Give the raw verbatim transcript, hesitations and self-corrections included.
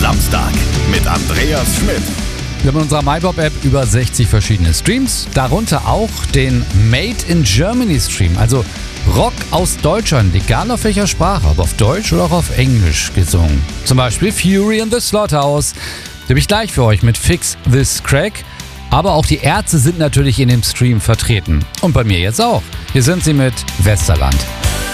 Samstag mit Andreas Schmidt. Wir haben in unserer MyBob-App über sechzig verschiedene Streams, darunter auch den Made in Germany Stream, also Rock aus Deutschland, egal auf welcher Sprache, ob auf Deutsch oder auch auf Englisch gesungen. Zum Beispiel Fury in the Slaughterhouse, die habe ich gleich für euch mit Fix This Crack. Aber auch die Ärzte sind natürlich in dem Stream vertreten. Und bei mir jetzt auch. Hier sind sie mit Westerland.